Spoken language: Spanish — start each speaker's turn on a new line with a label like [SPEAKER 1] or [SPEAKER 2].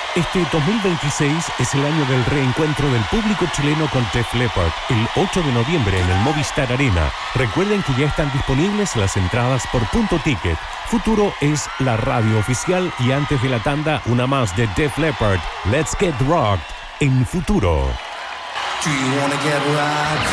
[SPEAKER 1] Este 2026 es el año del reencuentro del público chileno con Def Leppard, el 8 de noviembre en el Movistar Arena. Recuerden que ya están disponibles las entradas por Punto Ticket. Futuro es la radio oficial y antes de la tanda, una más de Def Leppard, Let's Get Rocked, en Futuro.
[SPEAKER 2] Do you wanna get rocked?